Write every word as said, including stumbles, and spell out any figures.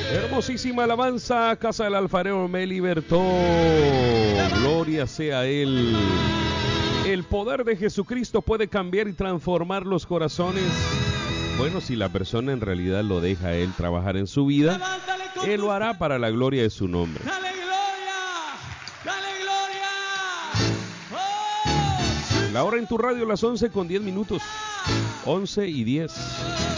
Hermosísima alabanza, casa del alfarero me libertó. Gloria sea a Él. El poder de Jesucristo puede cambiar y transformar los corazones. Bueno, si la persona en realidad lo deja a Él trabajar en su vida, Él lo hará para la gloria de su nombre. Dale gloria, dale gloria. Oh, La hora en tu radio, las once con diez minutos. once y diez.